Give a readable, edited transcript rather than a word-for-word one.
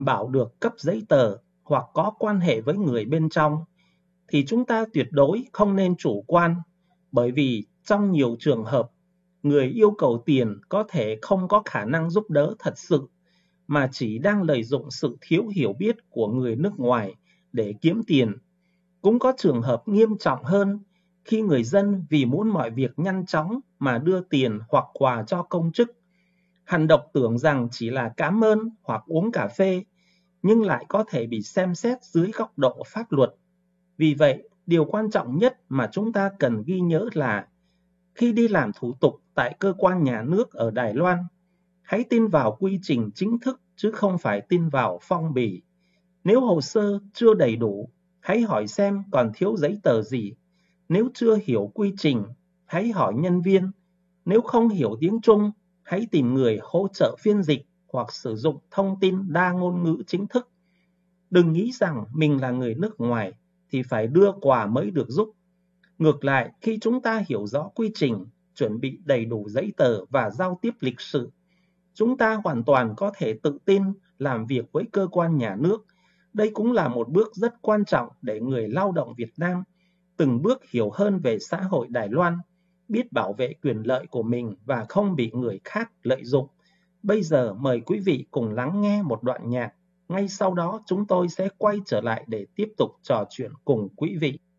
bảo được cấp giấy tờ hoặc có quan hệ với người bên trong, thì chúng ta tuyệt đối không nên chủ quan, bởi vì trong nhiều trường hợp, người yêu cầu tiền có thể không có khả năng giúp đỡ thật sự, mà chỉ đang lợi dụng sự thiếu hiểu biết của người nước ngoài để kiếm tiền. Cũng có trường hợp nghiêm trọng hơn, khi người dân vì muốn mọi việc nhanh chóng mà đưa tiền hoặc quà cho công chức. Hành động tưởng rằng chỉ là cảm ơn hoặc uống cà phê, nhưng lại có thể bị xem xét dưới góc độ pháp luật. Vì vậy, điều quan trọng nhất mà chúng ta cần ghi nhớ là khi đi làm thủ tục tại cơ quan nhà nước ở Đài Loan, hãy tin vào quy trình chính thức chứ không phải tin vào phong bì. Nếu hồ sơ chưa đầy đủ, hãy hỏi xem còn thiếu giấy tờ gì. Nếu chưa hiểu quy trình, hãy hỏi nhân viên. Nếu không hiểu tiếng Trung, hãy tìm người hỗ trợ phiên dịch hoặc sử dụng thông tin đa ngôn ngữ chính thức. Đừng nghĩ rằng mình là người nước ngoài thì phải đưa quà mới được giúp. Ngược lại, khi chúng ta hiểu rõ quy trình, chuẩn bị đầy đủ giấy tờ và giao tiếp lịch sự, chúng ta hoàn toàn có thể tự tin làm việc với cơ quan nhà nước. Đây cũng là một bước rất quan trọng để người lao động Việt Nam từng bước hiểu hơn về xã hội Đài Loan, biết bảo vệ quyền lợi của mình và không bị người khác lợi dụng. Bây giờ mời quý vị cùng lắng nghe một đoạn nhạc. Ngay sau đó chúng tôi sẽ quay trở lại để tiếp tục trò chuyện cùng quý vị.